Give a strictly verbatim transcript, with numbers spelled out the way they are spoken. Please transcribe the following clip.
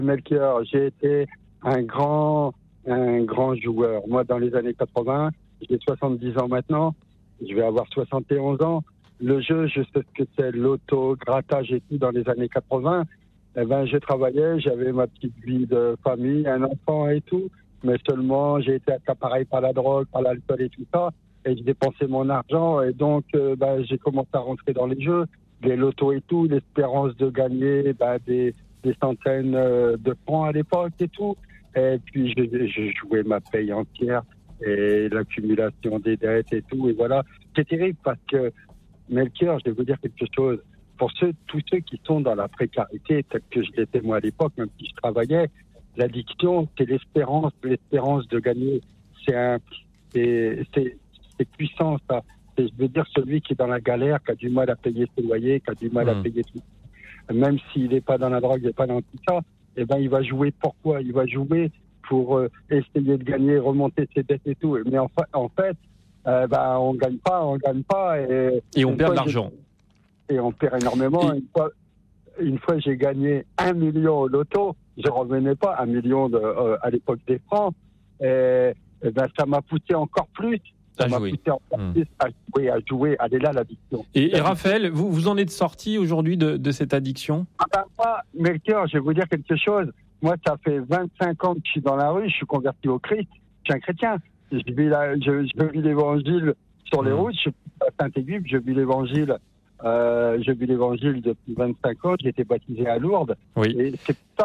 Melchior, j'ai été un grand, un grand joueur. Moi, dans les années quatre-vingts, j'ai soixante-dix ans maintenant, je vais avoir soixante et onze ans. Le jeu, je sais ce que c'est, l'auto, grattage et tout dans les années quatre-vingts. Eh ben, je travaillais, j'avais ma petite vie de famille, un enfant et tout, mais seulement j'ai été accaparé par la drogue, par l'alcool et tout ça, et je dépensais mon argent, et donc euh, ben, j'ai commencé à rentrer dans les jeux, les lotos et tout, l'espérance de gagner ben, des, des centaines euh, de francs à l'époque et tout, et puis je, je jouais ma paye entière, et l'accumulation des dettes et tout, et voilà. C'est terrible parce que, Melchior, je vais vous dire quelque chose. Pour ceux, tous ceux qui sont dans la précarité, tel que je l'étais moi à l'époque, même si je travaillais, l'addiction, c'est l'espérance, l'espérance de gagner. C'est un, c'est, c'est, c'est puissant, ça. C'est, je veux dire, celui qui est dans la galère, qui a du mal à payer ses loyers, qui a du mal mmh. à payer tout. Même s'il n'est pas dans la drogue, il n'est pas dans tout ça, eh ben, il va jouer pourquoi? Il va jouer pour euh, essayer de gagner, remonter ses dettes et tout. Mais en fait, en fait, euh, ben, on gagne pas, on gagne pas. Et, et on perd de l'argent. Et on perd énormément. Et... Une fois, une fois, j'ai gagné un million au loto. Je revenais pas un million de, euh, à l'époque des francs. Et, et ben, ça m'a poussé encore plus. Ça à m'a jouer. poussé encore mmh. plus à jouer, à jouer. Elle est là, l'addiction. Et, et Raphaël, vous, vous en êtes sorti aujourd'hui de, de cette addiction? Ah ben, moi, Melchior, je vais vous dire quelque chose. Moi, ça fait vingt-cinq ans que je suis dans la rue. Je suis converti au Christ. Je suis un chrétien. Je vis, la, je, je vis l'évangile sur les mmh. routes. Je suis à Saint-Éguipe. Je vis l'évangile. Euh, je vis l'évangile depuis vingt-cinq ans. J'ai été baptisé à Lourdes. Oui. Et c'est